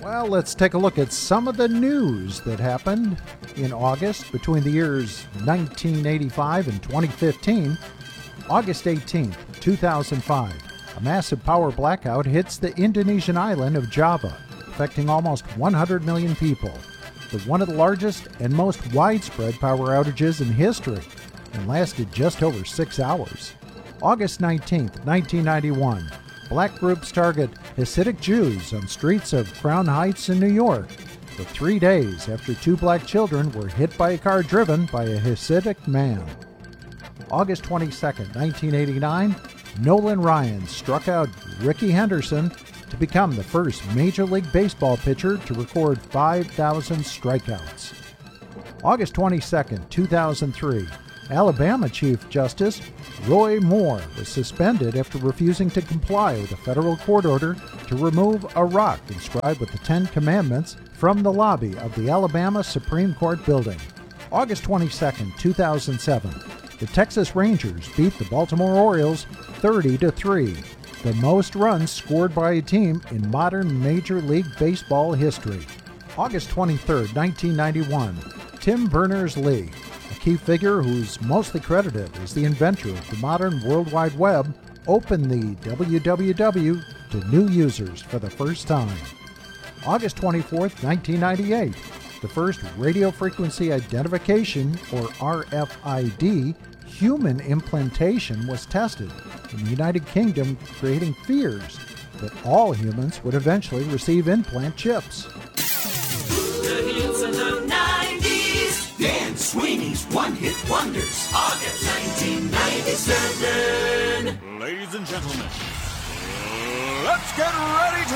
Well, let's take a look at some of the news that happened in August between the years 1985 and 2015. August 18th, 2005, a massive power blackout hits the Indonesian island of Java, affecting almost 100 million people. One of the largest and most widespread power outages in history, and lasted just over 6 hours. August 19th, 1991, black groups target Hasidic Jews on streets of Crown Heights in New York for 3 days after 2 black children were hit by a car driven by a Hasidic man. August 22nd, 1989, Nolan Ryan struck out Rickey Henderson to become the first Major League Baseball pitcher to record 5,000 strikeouts. August 22, 2003, Alabama Chief Justice Roy Moore was suspended after refusing to comply with a federal court order to remove a rock inscribed with the Ten Commandments from the lobby of the Alabama Supreme Court building. August 22, 2007, the Texas Rangers beat the Baltimore Orioles 30-3. The most runs scored by a team in modern Major League Baseball history. August 23, 1991, Tim Berners-Lee, a key figure who's mostly credited as the inventor of the modern World Wide Web, opened the WWW to new users for the first time. August 24, 1998, the first radio frequency identification, or RFID, human implantation was tested in the United Kingdom, creating fears that all humans would eventually receive implant chips. The hits of the 90s. Dan Sweeney's One-Hit Wonders. August 1997. Ladies and gentlemen, let's get ready to